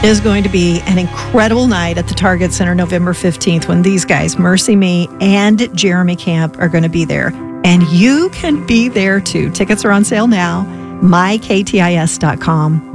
is going to be an incredible night at the Target Center November 15th when these guys, Mercy Me and Jeremy Camp, are going to be there. And you can be there too. Tickets are on sale now. myktis.com.